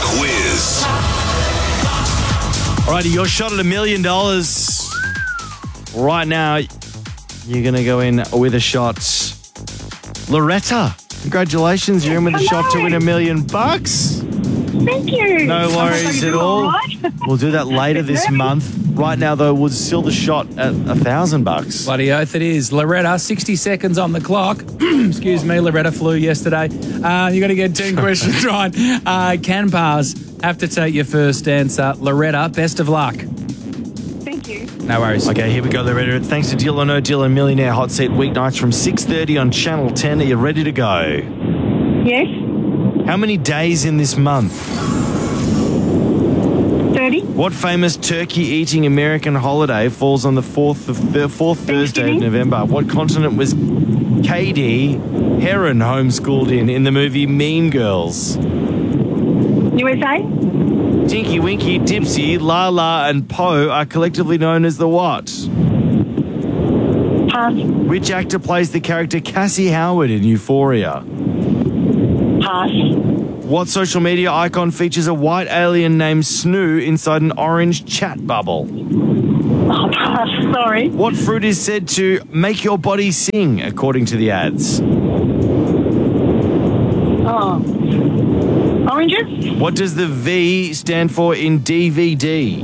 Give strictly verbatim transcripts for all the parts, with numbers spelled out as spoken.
quiz. Alrighty, your shot at a million dollars. Right now, you're going to go in with a shot. Loretta, congratulations. You're in with a shot to win a million bucks. Thank you. No worries at all. We'll do that later this month. Right now, though, was still the shot at a thousand bucks. Bloody oath it is. Loretta, sixty seconds on the clock. Excuse me, Loretta flew yesterday. Uh, you got to get ten questions right. Uh, can pass. Have to take your first answer. Loretta, best of luck. Thank you. No worries. Okay, here we go, Loretta. Thanks to Deal or No Deal and Millionaire Hot Seat weeknights from six thirty on Channel ten. Are you ready to go? Yes. How many days in this month? thirty. What famous turkey-eating American holiday falls on the fourth of the fourth Thursday of November? What continent was Katie Heron homeschooled in in the movie Mean Girls? U S A. Tinky Winky, Dipsy, Lala, and Poe are collectively known as the what? Pass. Which actor plays the character Cassie Howard in Euphoria? Pass. What social media icon features a white alien named Snoo inside an orange chat bubble? Oh, pass. Sorry. What fruit is said to make your body sing, according to the ads? Oh. Oranges. What does the V stand for in D V D?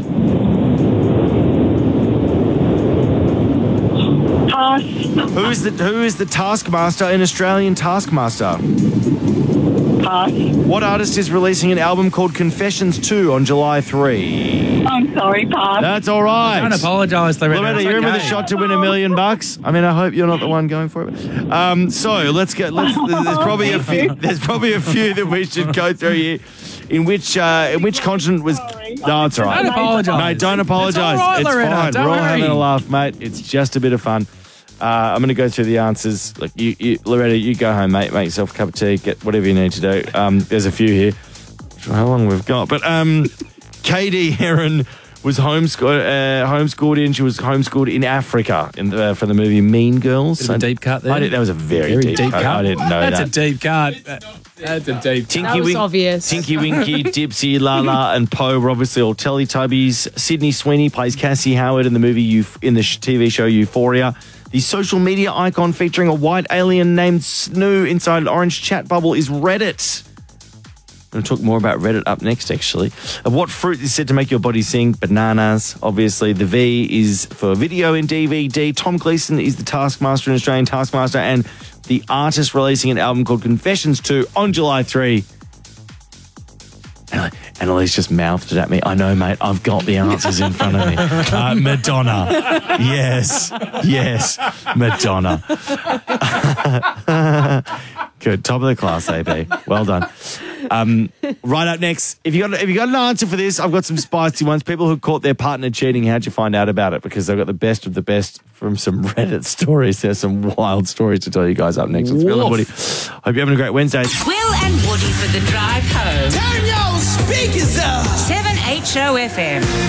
Pass. Who is the Who is the Taskmaster in Australian Taskmaster? Pass. What artist is releasing an album called Confessions two on July third? I'm sorry. Pass. That's all right. Don't apologise, Loretta. Loretta, It's you're in with a okay. shot to win a million bucks. I mean, I hope you're not the one going for it. Um, so let's get. Let's. There's probably a few. There's probably a few that we should go through here. In which uh, in which continent was? No, it's all right. Don't apologise. Mate, don't apologise. It's all right, It's Loretta. fine. Don't We're all worry. having a laugh, mate. It's just a bit of fun. Uh, I'm going to go through the answers. Look, you, you, Loretta, you go home, mate. Make yourself a cup of tea. Get whatever you need to do. Um, there's a few here. I don't know how long we've got, but um, Katie Heron was homeschooled, uh, homeschooled in. She was homeschooled in Africa in the, uh, for the movie Mean Girls. Bit of a deep cut there. I did, that was a very, Very deep, deep cut. cut. I didn't know That's that. a deep cut. That's a deep Tinky That was Wink- obvious. Tinky Winky, Dipsy, Lala, and Poe were obviously all Teletubbies. Sydney Sweeney plays Cassie Howard in the movie Euph- in the sh- T V show Euphoria. The social media icon featuring a white alien named Snoo inside an orange chat bubble is Reddit. I'm going to talk more about Reddit up next, actually. Uh, what fruit is said to make your body sing? Bananas, obviously. The V is for video in D V D. Tom Gleeson is the Taskmaster, an Australian Taskmaster, and the artist releasing an album called Confessions two on July third. And Annalise just mouthed it at me. I know, mate. I've got the answers in front of me. Uh, Madonna. Yes. Yes. Madonna. Good. Top of the class, A B. Well done. Um, right up next, if you got if you got an answer for this, I've got some spicy ones. People who caught their partner cheating. How'd you find out about it? Because I've got the best of the best from some Reddit stories. There's some wild stories to tell you guys up next. It's Will and Woody. Hope you're having a great Wednesday. Will and Woody for the drive home. Turn your speakers up. seven H O F M.